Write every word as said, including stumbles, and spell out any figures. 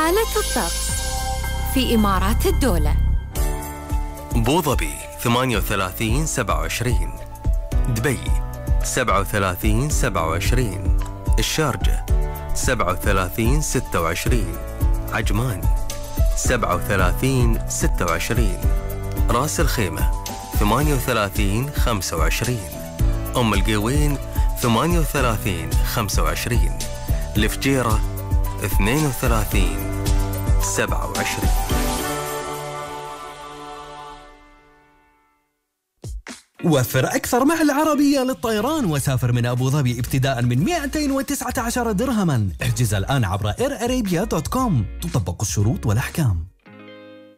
حالة الطقس في إمارات الدولة: أبو ظبي ثمانية وثلاثين سبعة وعشرين، دبي سبعة وثلاثين سبعة وعشرين، الشارجة سبعة وثلاثين ستة وعشرين، عجمان سبعة وثلاثين ستة وعشرين، راس الخيمة ثمانية وثلاثين خمسة وعشرين، أم القوين ثمانية وثلاثين خمسة وعشرين، الفجيرة اثنين وثلاثين سبعة وعشرين. وفر أكثر مع العربية للطيران وسافر من أبو ظبي ابتداء من مئتين وتسعة عشر درهما. احجز الآن عبر اير ارابيا دوت كوم. تطبق الشروط والأحكام.